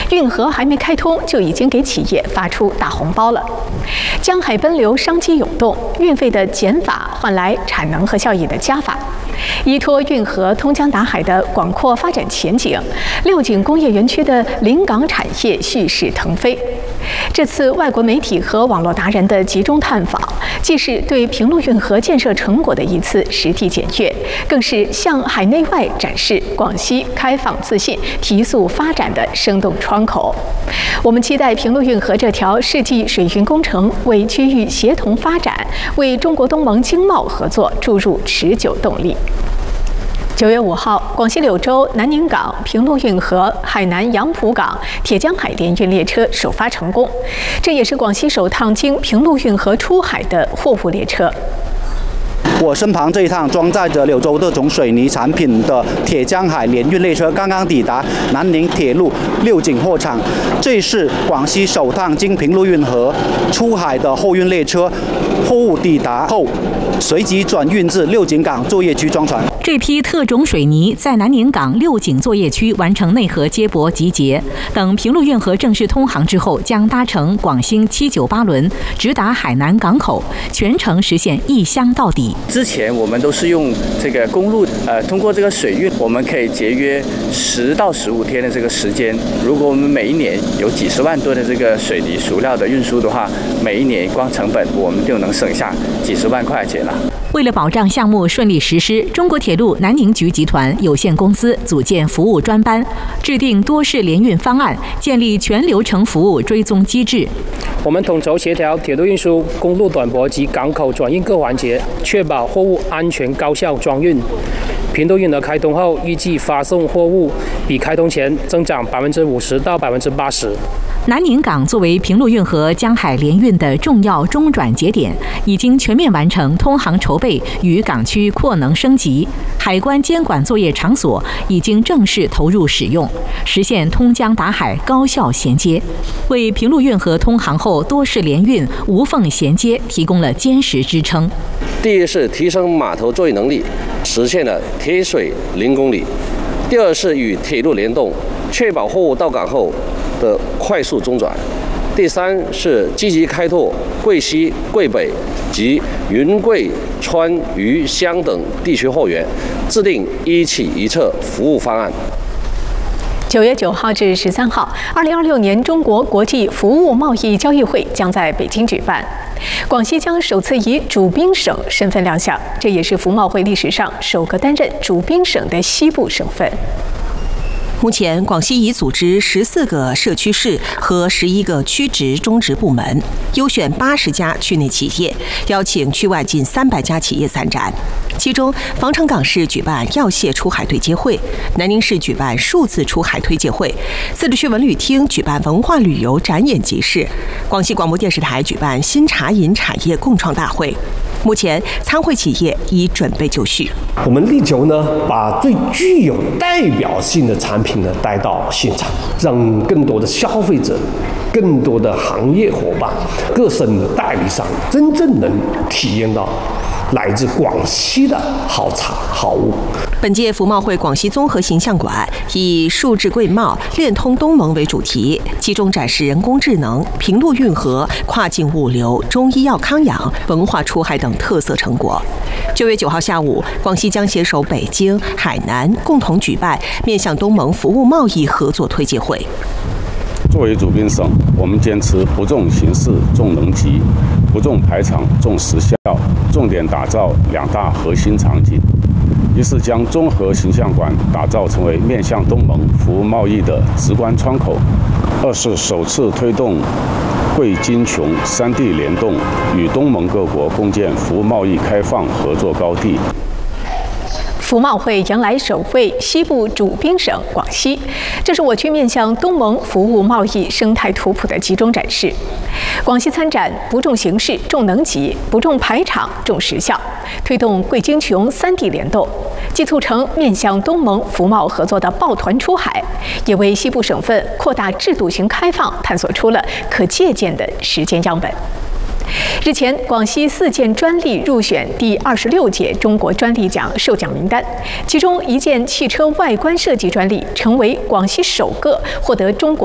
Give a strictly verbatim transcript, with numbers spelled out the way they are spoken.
运河还没开通，就已经给企业发出大红包了。江海奔流，商机涌动，运费的减法换来产能和效益的加法。依托运河通江达海的广阔发展前景，六井工业园区的临港产业蓄势腾飞。这次外国媒体和网络达人的集中探访，既是对平陆运河建设成果的一次实地检阅，更是向海内外展示广西开放自信、提速发展的生动窗口。我们期待平陆运河这条世纪水运工程为区域协同发展、为中国东盟经贸合作注入持久动力。九月五号，广西柳州南宁港、平陆运河、海南杨浦港铁江海联运列车首发成功，这也是广西首趟经平陆运河出海的货物列车。 我身旁这一趟装载着柳州特种水泥产品的铁江海联运列车刚刚抵达南宁铁路六井货场，这是广西首趟经平陆运河出海的货运列车。货物抵达后，随即转运至六井港作业区装船。 这批特种水泥在南宁港六井作业区完成内河接驳集结，等平陆运河正式通航之后，将搭乘广星七九八轮直达海南港口，全程实现一箱到底。 之前我们都是用这个公路，呃，通过这个水运，我们可以节约十到十五天的这个时间。如果我们每一年有几十万吨的这个水泥塑料的运输的话，每一年光成本我们就能省下几十万块钱了。 为了保障项目顺利实施，中国铁路南宁局集团有限公司组建服务专班，制定多式联运方案，建立全流程服务追踪机制。 我们统筹协调铁路运输、公路短驳及港口转运各环节，确保货物安全高效装运。平陆运河开通后，预计发送货物比开通前增长百分之五十到百分之八十。 南宁港作为平陆运河江海联运的重要中转节点，已经全面完成通航筹备与港区扩能升级，海关监管作业场所已经正式投入使用，实现通江达海高效衔接，为平陆运河通航后多式联运无缝衔接提供了坚实支撑。 第一是提升码头作业能力，实现了铁水零公里；第二是与铁路联动，确保货物到港后的快速中转；第三是积极开拓桂西、桂北及云贵川渝湘等地区货源，制定一起一策服务方案。 九月九号至十三号，二零二六年中国国际服务贸易交易会将在北京举办。广西将首次以主宾省身份亮相，这也是服贸会历史上首个担任主宾省的西部省份。 目前，广西已组织十四个社区市和十一个区直中直部门，优选八十家区内企业，邀请区外近三百家企业参展。其中，防城港市举办药械出海对接会，南宁市举办数字出海推介会，自治区文旅厅举办文化旅游展演集市，广西广播电视台举办新茶饮产业共创大会。目前，参会企业已准备就绪。 我们力求呢，把最具有代表性的产品呢带到现场，让更多的消费者、更多的行业伙伴、各省代理商真正能体验到来自广西的好茶好物。 本届服贸会广西综合形象馆以数字贵贸、链通东盟为主题，集中展示人工智能、平陆运河、跨境物流、中医药康养、文化出海等特色成果。九月九号下午，广西将携手北京、海南共同举办面向东盟服务贸易合作推介会。 作为主宾省，我们坚持不重形式、重能级，不重排场、重实效，重点打造两大核心场景。一是将综合形象馆打造成为面向东盟服务贸易的直观窗口；二是首次推动贵金琼三地联动，与东盟各国共建服务贸易开放合作高地。 服贸会迎来首位西部主宾省广西，这是我区面向东盟服务贸易生态图谱的集中展示。广西参展不重形式、重能级，不重排场、重实效，推动贵金琼三地联动，既促成面向东盟服贸合作的抱团出海，也为西部省份扩大制度型开放探索出了可借鉴的实践样本。日前，广西四件专利入选第二十六届中国专利奖授奖名单，其中一件汽车外观设计专利成为广西首个获得中国